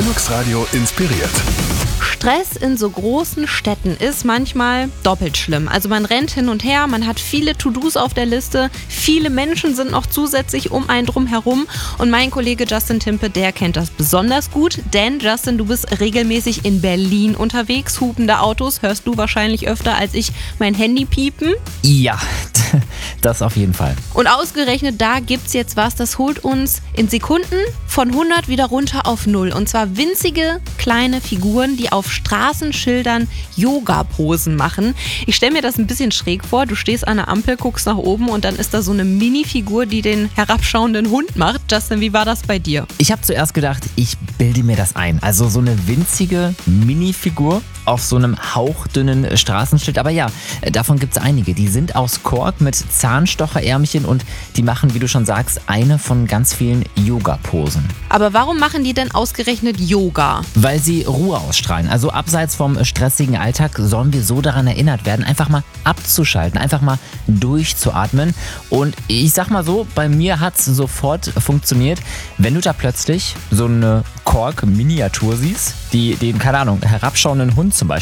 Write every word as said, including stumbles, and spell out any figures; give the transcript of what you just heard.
Linux Radio inspiriert. Stress in so großen Städten ist manchmal doppelt schlimm. Also man rennt hin und her, man hat viele To-Dos auf der Liste, viele Menschen sind noch zusätzlich um einen drum herum und mein Kollege Justin Timpe, der kennt das besonders gut, denn Justin, du bist regelmäßig in Berlin unterwegs, hupende Autos hörst du wahrscheinlich öfter als ich mein Handy piepen. Ja, das auf jeden Fall. Und ausgerechnet da gibt's jetzt was, das holt uns in Sekunden von hundert wieder runter auf null. Und zwar winzige kleine Figuren, die auf Straßenschildern Yoga-Posen machen. Ich stelle mir das ein bisschen schräg vor. Du stehst an der Ampel, guckst nach oben und dann ist da so eine Mini-Figur, die den herabschauenden Hund macht. Justin, wie war das bei dir? Ich habe zuerst gedacht, ich bilde mir das ein. Also so eine winzige Mini-Figur auf so einem hauchdünnen Straßenschild. Aber ja, davon gibt es einige. Die sind aus Kork mit Zahnstocherärmchen und die machen, wie du schon sagst, eine von ganz vielen Yoga-Posen. Aber warum machen die denn ausgerechnet Yoga? Weil sie Ruhe ausstrahlen. Also abseits vom stressigen Alltag sollen wir so daran erinnert werden, einfach mal abzuschalten, einfach mal durchzuatmen. Und ich sag mal so, bei mir hat es sofort funktioniert. Wenn du da plötzlich so eine Kork-Miniatur siehst, die den, keine Ahnung, herabschauenden Hund zum Beispiel